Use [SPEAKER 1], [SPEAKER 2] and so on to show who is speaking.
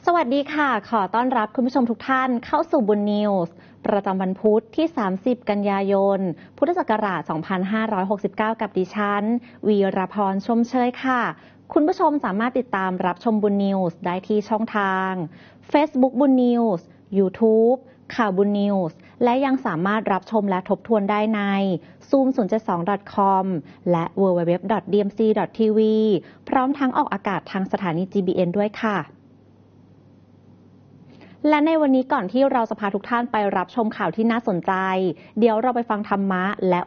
[SPEAKER 1] สวัสดีค่ะขอต้อนรับคุณผู้ชมทุกท่านเข้าสู่บุญนิวส์ประจำวันพุธที่30กันยายนพุทธศักราช2569กับดิฉันวีรพรชมเชยค่ะคุณผู้ชมสามารถติดตามรับชมบุญนิวส์ได้ที่ช่องทาง Facebook บุญนิวส์ YouTube ข่าวบุญนิวส์และยังสามารถรับชมและทบทวนได้ใน zoom072.com และ www.dmc.tv พร้อมทั้งออกอากาศทางสถานี GBN ด้วยค่ะและในวันนี้ก่อนที่เราจะพาทุกท่านไปรับชมข่าวที่น่าสนใจเดี๋ยวเราไปฟังธรรมะและ